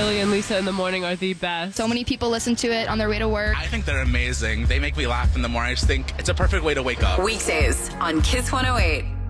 Billy and Lisa in the morning are the best. So many people listen to it on their way to work. I think they're amazing. They make me laugh in the morning. I just think it's a perfect way to wake up. Weekdays on Kiss 108.